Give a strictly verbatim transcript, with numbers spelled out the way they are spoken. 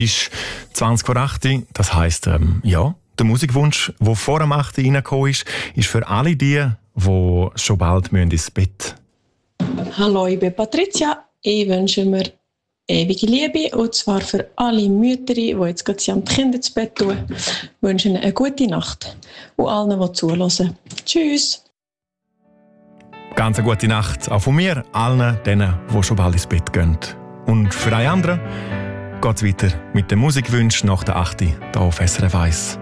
Ist zwanzig vor acht, das heisst, ähm, ja, der Musikwunsch, der vor dem acht reingekommen ist, ist für alle die, die schon bald ins Bett müssen. Hallo, ich bin Patricia. Ich wünsche mir ewige Liebe, und zwar für alle Mütter, die jetzt gerade die Kinder ins Bett tun. Ich wünsche ihnen eine gute Nacht und allen, die zuhören. Tschüss! Ganz eine gute Nacht, auch von mir, allen denen, die schon bald ins Bett gehen. Und für alle anderen geht es weiter mit dem Musikwunsch nach der acht hier auf S R F eins.